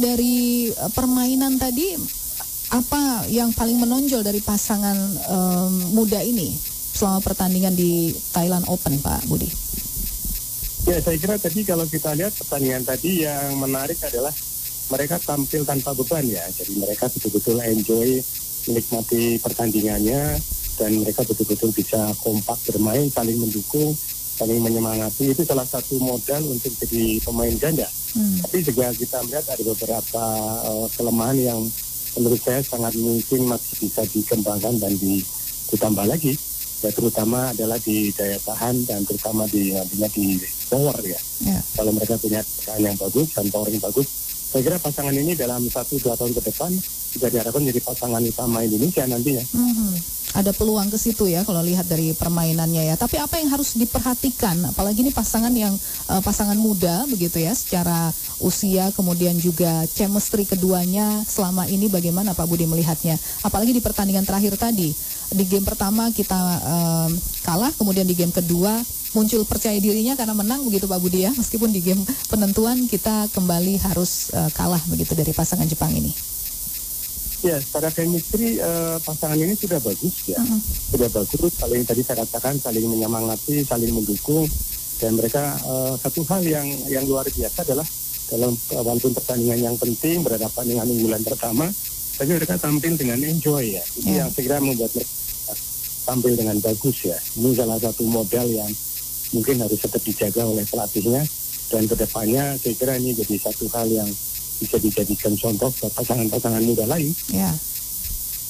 Dari permainan tadi, apa yang paling menonjol dari pasangan muda ini selama pertandingan di Thailand Open, Pak Budi? Ya, saya kira tadi kalau kita lihat pertandingan tadi yang menarik adalah mereka tampil tanpa beban ya. Jadi mereka betul-betul enjoy menikmati pertandingannya dan mereka betul-betul bisa kompak bermain, saling mendukung, saling menyemangati. Itu salah satu modal untuk jadi pemain ganda. Tapi juga kita melihat ada beberapa kelemahan yang menurut saya sangat mungkin masih bisa dikembangkan dan ditambah lagi. Ya, terutama adalah di daya tahan dan terutama di power ya. Kalau mereka punya tahan yang bagus dan power yang bagus, saya kira pasangan ini dalam 1-2 tahun ke depan juga diharapkan menjadi pasangan utama Indonesia nantinya. Ada peluang ke situ ya kalau lihat dari permainannya ya. Tapi apa yang harus diperhatikan? Apalagi ini pasangan yang pasangan muda begitu ya, secara usia kemudian juga chemistry keduanya selama ini bagaimana Pak Budi melihatnya? Apalagi di pertandingan terakhir tadi. Di game pertama kita kalah, kemudian di game kedua muncul percaya dirinya karena menang begitu Pak Budi ya. Meskipun di game penentuan kita kembali harus kalah begitu dari pasangan Jepang ini. Ya, secara chemistry pasangan ini sudah bagus ya. Sudah bagus, saling tadi saya katakan saling menyemangati, saling mendukung. Dan mereka satu hal yang luar biasa adalah dalam walaupun pertandingan yang penting berhadapan dengan unggulan pertama, tapi mereka tampil dengan enjoy ya. Itu yang segera membuat mereka tampil dengan bagus ya. Ini salah satu modal yang mungkin harus tetap dijaga oleh pelatihnya. Dan kedepannya saya kira ini jadi satu hal yang bisa dijadikan contoh buat pasangan-pasangan muda lain.